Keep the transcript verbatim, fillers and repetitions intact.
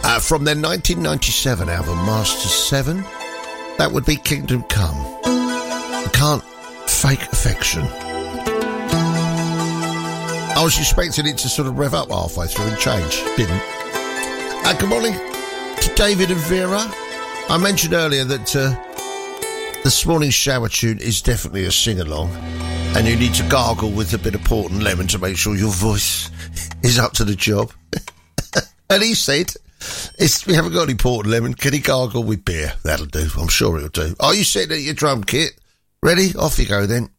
Uh, from their nineteen ninety-seven album, Master seven, that would be Kingdom Come. You can't fake affection. I was expecting it to sort of rev up halfway through and change. Didn't. Uh, good morning to David and Vera. I mentioned earlier that uh, this morning's shower tune is definitely a sing-along, and you need to gargle with a bit of port and lemon to make sure your voice is up to the job. And he said, it's, we haven't got any port and lemon. Can he gargle with beer? That'll do. I'm sure it'll do. Are you sitting at your drum kit? Ready? Off you go then.